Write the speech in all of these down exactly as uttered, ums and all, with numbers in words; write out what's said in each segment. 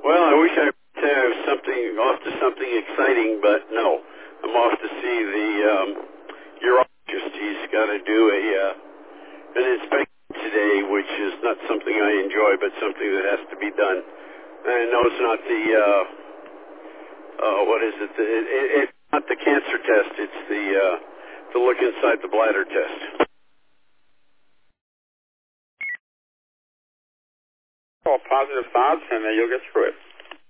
Well, I wish I could say I was something off to something exciting, but no. I'm off to see the um, urologist. He's got to do a uh, an inspection today, which is not something I enjoy, but something that has to be done. And no, it's not the uh, uh, what is it? The, it, it? It's not the cancer test. It's the uh, the look inside the bladder test. All positive thoughts, and uh, you'll get through it.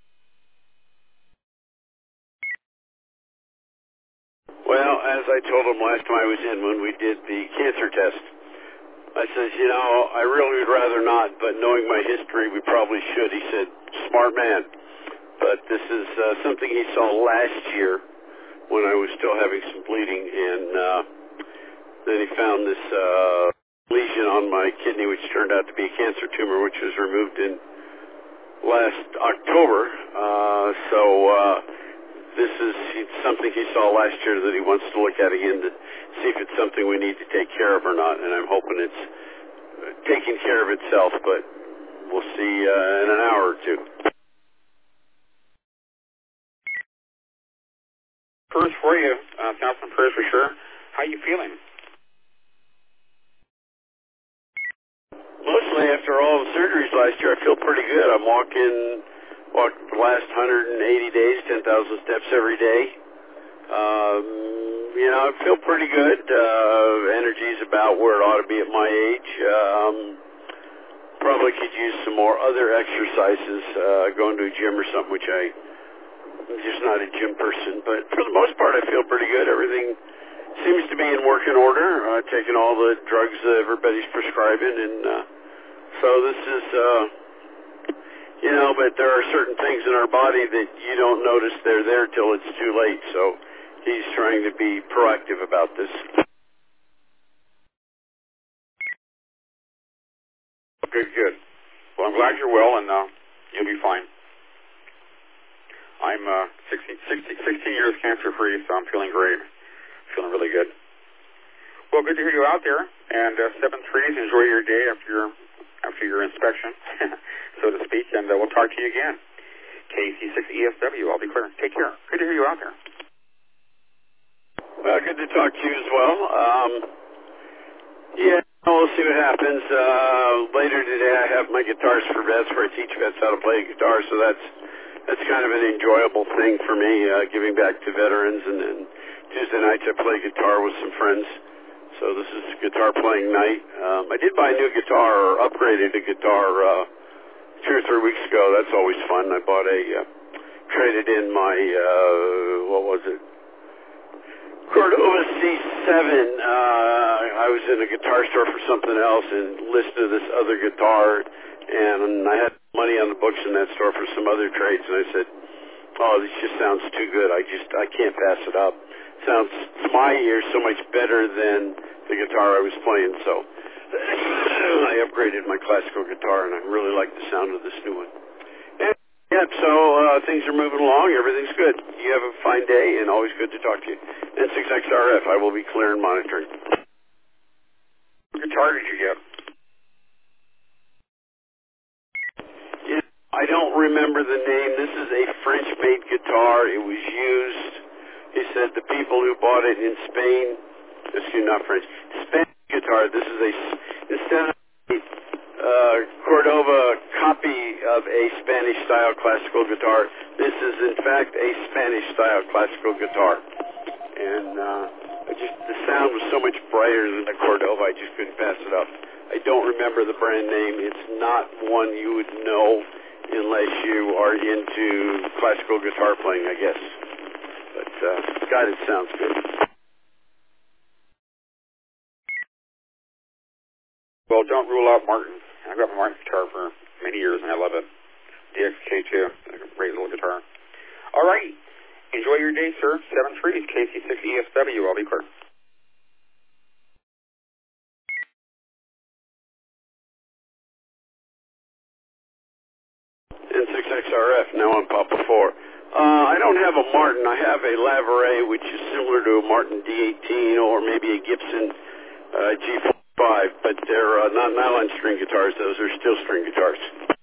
Well, as I told him last time I was in when we did the cancer test, I says, you know, I really would rather not, but knowing my history, we probably should. He said, smart man. But this is uh, something he saw last year when I was still having some bleeding, and uh, then he found this uh, lesion on my kidney, which turned out to be a cancer tumor, which was removed in last October. Uh, so uh, this is something he saw last year that he wants to look at again to see if it's something we need to take care of or not, and I'm hoping it's taking care of itself, but we'll see uh, in an hour or two. Prayers for you, uh, thousand prayers for sure. How are you feeling? Mostly after all the surgeries last year, I feel pretty good. I'm walking, walked the last one hundred eighty days, ten thousand steps every day. Um, you know, I feel pretty good. Uh, energy's about where it ought to be at my age. Um, probably could use some more other exercises, uh, going to a gym or something, which I I'm just not a gym person, but for the most part, I feel pretty good. Everything seems to be in working order. Uh, taking all the drugs that everybody's prescribing, and uh, so this is, uh, you know, but there are certain things in our body that you don't notice they're there till it's too late. So he's trying to be proactive about this. Good, good. Well, I'm glad you're well, and uh, you'll be fine. I'm uh, sixteen, sixteen, sixteen years cancer-free, so I'm feeling great. Feeling really good. Well, good to hear you out there. And uh, seven threes, enjoy your day after your after your inspection, so to speak. And uh, we'll talk to you again. K C six E S W, I'll be clear. Take care. Good to hear you out there. Well, good to talk to you as well. Um, yeah, we'll see what happens. Uh, later today, I have my guitars for vets, where I teach vets how to play guitar, so that's That's kind of an enjoyable thing for me, uh, giving back to veterans. And then Tuesday nights I play guitar with some friends. So this is guitar playing night. Um, I did buy a new guitar, or upgraded a guitar uh, two or three weeks ago. That's always fun. I bought a, uh, traded in my, uh, what was it? Cordova C seven. Uh, I was in a guitar store for something else and listened to this other guitar, and I had money on the books in that store for some other trades, and I said, oh, this just sounds too good. I just, I can't pass it up. Sounds, to my ears, so much better than the guitar I was playing, so I upgraded my classical guitar, and I really like the sound of this new one. And, yeah, so uh, things are moving along. Everything's good. You have a fine day, and always good to talk to you. N six X R F, I will be clear and monitoring. What guitar did you get? I don't remember the name. This is a French-made guitar. It was used, he said, the people who bought it in Spain, excuse me, not French, Spanish guitar. This is a, instead of a uh, Cordova copy of a Spanish-style classical guitar, this is, in fact, a Spanish-style classical guitar. And uh, I just, the sound was so much brighter than the Cordova, I just couldn't pass it up. I don't remember the brand name. It's not one you would know unless you are into classical guitar playing, I guess. But, uh, God, it sounds good. Well, don't rule out Martin. I've got my Martin guitar for many years, and I love it. D X K two, a great little guitar. All right. Enjoy your day, sir. Seven threes, K C six E S W, I'll be clear. N six X R F, now on Papa four. Uh, I don't have a Martin. I have a Lavare, which is similar to a Martin D eighteen or maybe a Gibson uh, G forty-five, but they're uh, not nylon string guitars. Those are steel string guitars.